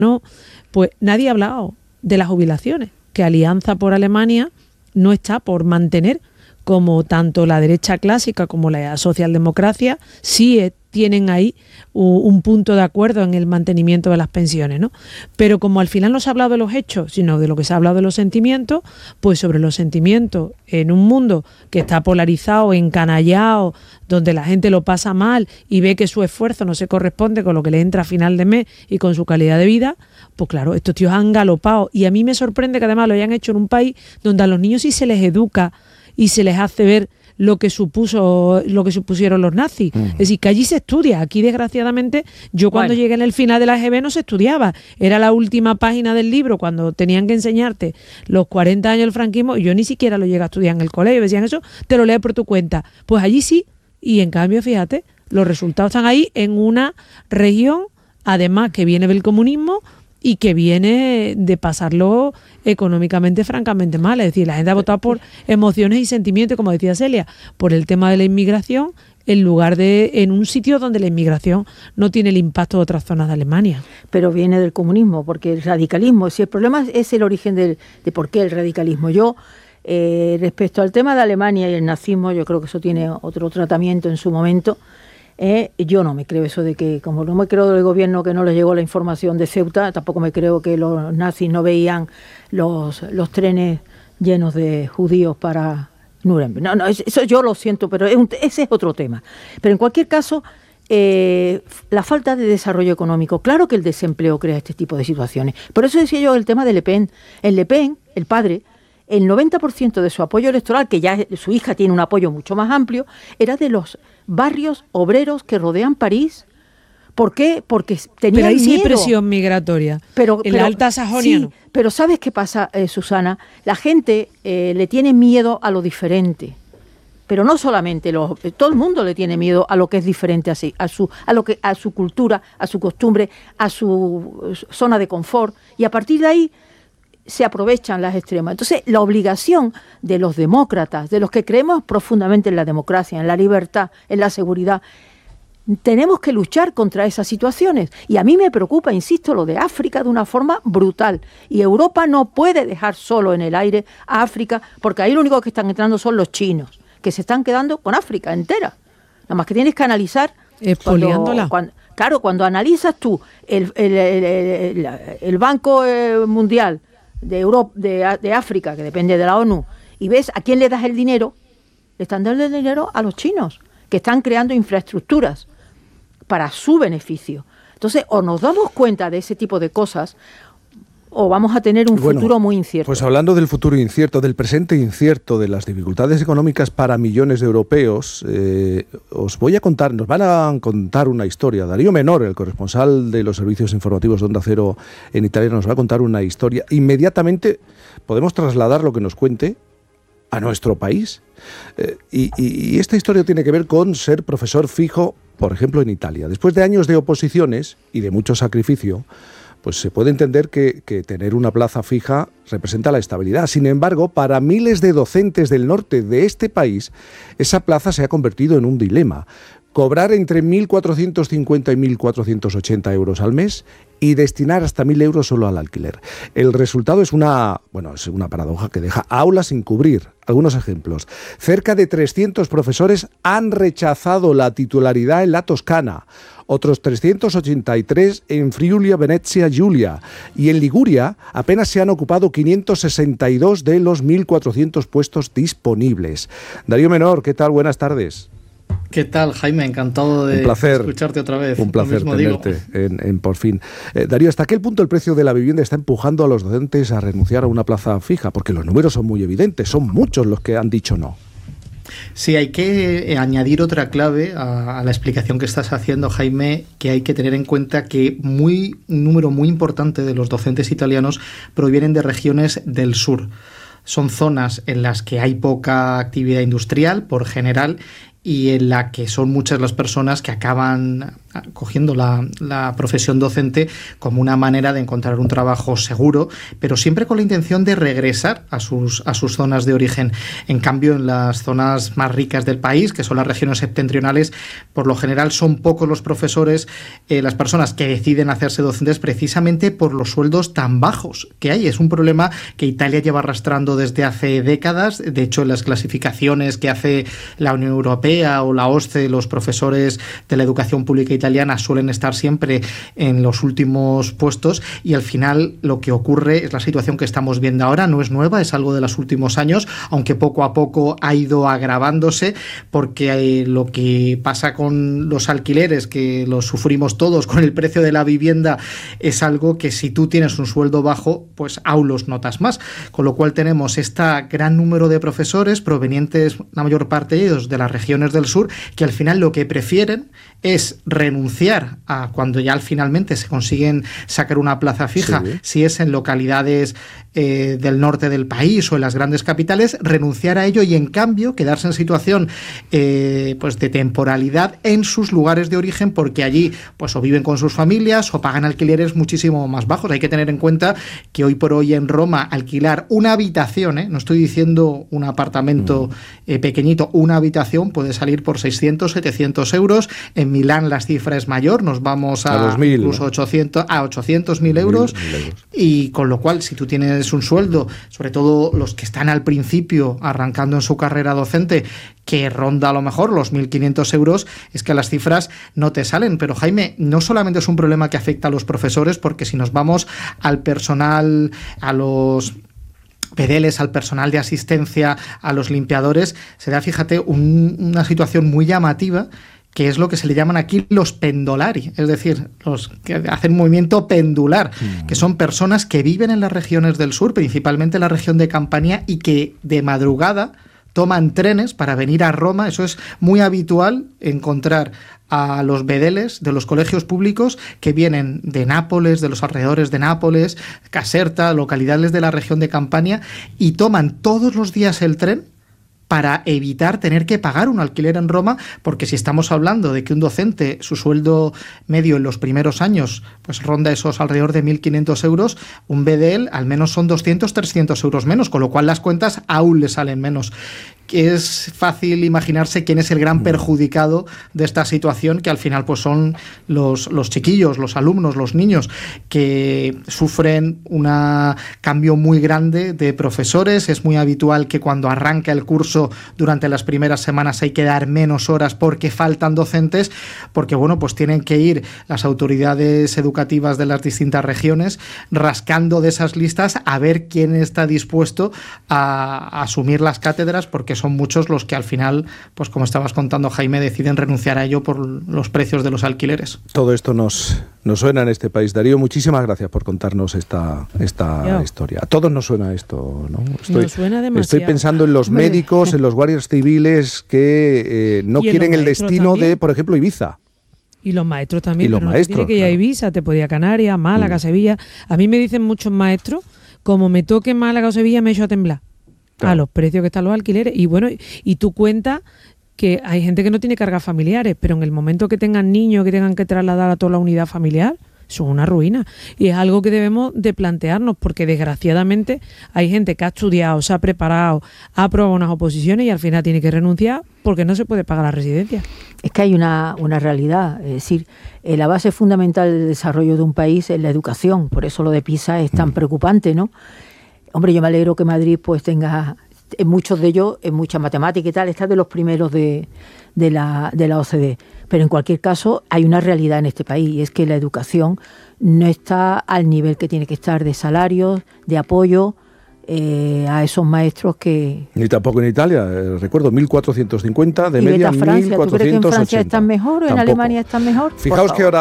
no, pues nadie ha hablado de las jubilaciones, que Alianza por Alemania no está por mantener, como tanto la derecha clásica como la socialdemocracia sí tienen ahí un punto de acuerdo en el mantenimiento de las pensiones, ¿no? Pero como al final no se ha hablado de los hechos, sino de lo que se ha hablado de los sentimientos, pues sobre los sentimientos en un mundo que está polarizado, encanallado, donde la gente lo pasa mal y ve que su esfuerzo no se corresponde con lo que le entra a final de mes y con su calidad de vida, pues claro, estos tíos han galopado. Y a mí me sorprende que además lo hayan hecho en un país donde a los niños sí se les educa y se les hace ver lo que supusieron los nazis. Es decir, que allí se estudia. Aquí, desgraciadamente, yo cuando llegué en el final de la EGB no se estudiaba. Era la última página del libro cuando tenían que enseñarte los 40 años del franquismo, y yo ni siquiera lo llegué a estudiar en el colegio. Decían eso, te lo lees por tu cuenta. Pues allí sí. Y en cambio, fíjate, los resultados están ahí en una región, además, que viene del comunismo y que viene de pasarlo económicamente francamente mal. Es decir, la gente ha votado por emociones y sentimientos, como decía Celia, por el tema de la inmigración, en lugar de en un sitio donde la inmigración no tiene el impacto de otras zonas de Alemania. Pero viene del comunismo, porque el radicalismo, si el problema es el origen de por qué el radicalismo. Yo, respecto al tema de Alemania y el nazismo, yo creo que eso tiene otro tratamiento en su momento. Yo no me creo eso de que, como no me creo del gobierno que no les llegó la información de Ceuta, tampoco me creo que los nazis no veían los trenes llenos de judíos para Nuremberg. No, eso yo lo siento, pero ese es otro tema. Pero en cualquier caso, la falta de desarrollo económico, claro que el desempleo crea este tipo de situaciones. Por eso decía yo el tema de Le Pen. En Le Pen, el padre, el 90% de su apoyo electoral, que ya su hija tiene un apoyo mucho más amplio, era de los barrios obreros que rodean París. ¿Por qué? Porque tenían miedo. Pero ahí sí hay presión migratoria. En la Alta Sajonia sí, no. Pero ¿sabes qué pasa, Susana? La gente le tiene miedo a lo diferente. Pero no solamente todo el mundo le tiene miedo a lo que es diferente así, a su cultura, a su costumbre, a su zona de confort, y a partir de ahí se aprovechan las extremas. Entonces, la obligación de los demócratas, de los que creemos profundamente en la democracia, en la libertad, en la seguridad, tenemos que luchar contra esas situaciones. Y a mí me preocupa, insisto, lo de África de una forma brutal. Y Europa no puede dejar solo en el aire a África, porque ahí lo único que están entrando son los chinos, que se están quedando con África entera. Nada más que tienes que analizar... Expoliándola. Cuando analizas tú el Banco Mundial de Europa, de África, que depende de la ONU, y ves a quién le das el dinero, le están dando el dinero a los chinos, que están creando infraestructuras para su beneficio. Entonces, o nos damos cuenta de ese tipo de cosas, o vamos a tener un futuro muy incierto. Pues hablando del futuro incierto, del presente incierto, de las dificultades económicas para millones de europeos, nos van a contar una historia. Darío Menor, el corresponsal de los servicios informativos de Onda Cero en Italia, nos va a contar una historia. Inmediatamente podemos trasladar lo que nos cuente a nuestro país. Y esta historia tiene que ver con ser profesor fijo, por ejemplo, en Italia. Después de años de oposiciones y de mucho sacrificio, pues se puede entender que tener una plaza fija representa la estabilidad. Sin embargo, para miles de docentes del norte de este país, esa plaza se ha convertido en un dilema. Cobrar entre 1.450 y 1.480 euros al mes y destinar hasta 1.000 euros solo al alquiler. El resultado es una paradoja que deja aulas sin cubrir. Algunos ejemplos. Cerca de 300 profesores han rechazado la titularidad en la Toscana. Otros 383 en Friulia, Venezia, Giulia. Y en Liguria apenas se han ocupado 562 de los 1.400 puestos disponibles. Darío Menor, ¿qué tal? Buenas tardes. ¿Qué tal, Jaime? Encantado de escucharte otra vez. Un placer tenerte en Por Fin. Darío, ¿hasta qué punto el precio de la vivienda está empujando a los docentes a renunciar a una plaza fija? Porque los números son muy evidentes, son muchos los que han dicho no. Sí, hay que añadir otra clave a la explicación que estás haciendo, Jaime, que hay que tener en cuenta que un número muy importante de los docentes italianos provienen de regiones del sur. Son zonas en las que hay poca actividad industrial, por general, y en la que son muchas las personas que acaban cogiendo la profesión docente como una manera de encontrar un trabajo seguro, pero siempre con la intención de regresar a sus zonas de origen. En cambio, en las zonas más ricas del país, que son las regiones septentrionales, por lo general son pocos los profesores, las personas que deciden hacerse docentes precisamente por los sueldos tan bajos que hay. Es un problema que Italia lleva arrastrando desde hace décadas. De hecho, en las clasificaciones que hace la Unión Europea o la OSCE, los profesores de la educación pública italiana suelen estar siempre en los últimos puestos, y al final lo que ocurre es la situación que estamos viendo ahora. No es nueva, es algo de los últimos años, aunque poco a poco ha ido agravándose, porque lo que pasa con los alquileres, que los sufrimos todos con el precio de la vivienda, es algo que si tú tienes un sueldo bajo, pues aún los notas más, con lo cual tenemos este gran número de profesores provenientes, la mayor parte de ellos, de las regiones del sur, que al final lo que prefieren es renunciar a, cuando ya finalmente se consiguen sacar una plaza fija, sí, si es en localidades del norte del país o en las grandes capitales, renunciar a ello y en cambio quedarse en situación pues de temporalidad en sus lugares de origen, porque allí pues o viven con sus familias o pagan alquileres muchísimo más bajos. Hay que tener en cuenta que hoy por hoy en Roma alquilar una habitación, no estoy diciendo un apartamento pequeñito, una habitación puede salir por 600, 700 euros. En Milán la cifra es mayor, nos vamos a 2000, incluso 800.000 euros. Y con lo cual, si tú tienes un sueldo, sobre todo los que están al principio arrancando en su carrera docente, que ronda a lo mejor los 1.500 euros, es que las cifras no te salen. Pero Jaime, no solamente es un problema que afecta a los profesores, porque si nos vamos al personal, a los pedeles, al personal de asistencia, a los limpiadores, se da, fíjate, una situación muy llamativa, que es lo que se le llaman aquí los pendolari, es decir, los que hacen movimiento pendular, que son personas que viven en las regiones del sur, principalmente en la región de Campania, y que de madrugada toman trenes para venir a Roma. Eso es muy habitual encontrar a los bedeles de los colegios públicos que vienen de Nápoles, de los alrededores de Nápoles, Caserta, localidades de la región de Campania, y toman todos los días el tren para evitar tener que pagar un alquiler en Roma, porque si estamos hablando de que un docente, su sueldo medio en los primeros años pues ronda esos alrededor de 1.500 euros, un BDL al menos son 200, 300 euros menos, con lo cual las cuentas aún le salen menos. Es fácil imaginarse quién es el gran perjudicado de esta situación, que al final pues son los chiquillos, los alumnos, los niños, que sufren un cambio muy grande de profesores. Es muy habitual que cuando arranca el curso, durante las primeras semanas hay que dar menos horas porque faltan docentes, porque bueno, pues tienen que ir las autoridades educativas de las distintas regiones rascando de esas listas a ver quién está dispuesto a asumir las cátedras, porque son muchos los que al final, pues como estabas contando, Jaime, deciden renunciar a ello por los precios de los alquileres. Todo esto nos suena en este país. Darío, muchísimas gracias por contarnos esta historia. A todos nos suena esto, ¿no? Nos suena demasiado. Estoy pensando en los médicos, en los guardias civiles que no quieren el destino también de, por ejemplo, Ibiza. Y los maestros también. Y los pero maestros, no tiene que ir a Ibiza, te podía Canarias, Málaga, Sevilla. A mí me dicen muchos maestros, como me toque Málaga o Sevilla, me echo a temblar. Claro. A los precios que están los alquileres. Y bueno, y tú cuentas que hay gente que no tiene cargas familiares, pero en el momento que tengan niños que tengan que trasladar a toda la unidad familiar, son una ruina. Y es algo que debemos de plantearnos, porque desgraciadamente hay gente que ha estudiado, se ha preparado, ha aprobado unas oposiciones y al final tiene que renunciar porque no se puede pagar la residencia. Es que hay una realidad, es decir, la base fundamental del desarrollo de un país es la educación, por eso lo de PISA es tan preocupante, ¿no? Hombre, yo me alegro que Madrid pues tenga, en muchos de ellos, en mucha matemática y tal, está de los primeros de la OCDE. Pero en cualquier caso hay una realidad en este país, y es que la educación no está al nivel que tiene que estar de salarios, de apoyo a esos maestros que... Ni tampoco en Italia, recuerdo, 1.450, de media 1.480. ¿Tú crees que en Francia están mejor o en Alemania están mejor? Fijaos qué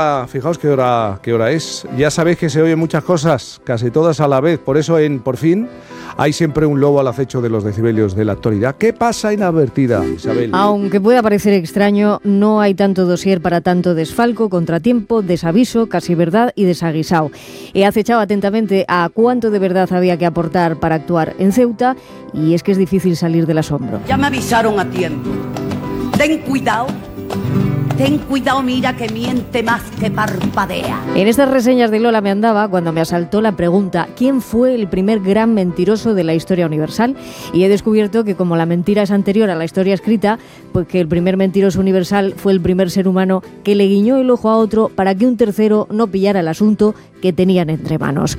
hora es. Ya sabéis que se oyen muchas cosas, casi todas a la vez, por eso en Por Fin hay siempre un lobo al acecho de los decibelios de la actualidad. ¿Qué pasa inadvertida, Isabel? Aunque pueda parecer extraño, no hay tanto dossier para tanto desfalco, contratiempo, desaviso, casi verdad y desaguisado. He acechado atentamente a cuánto de verdad había que aportar para actuar en Ceuta, y es que es difícil salir del asombro. Ya me avisaron a tiempo. Ten cuidado, mira que miente más que parpadea. En estas reseñas de Lola me andaba cuando me asaltó la pregunta: ¿quién fue el primer gran mentiroso de la historia universal? Y he descubierto que como la mentira es anterior a la historia escrita, pues que el primer mentiroso universal fue el primer ser humano que le guiñó el ojo a otro para que un tercero no pillara el asunto que tenían entre manos.